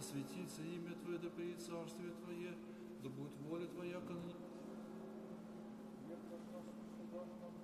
светится имя Твое, да приедет царствие Твое, да будет воля Твоя, как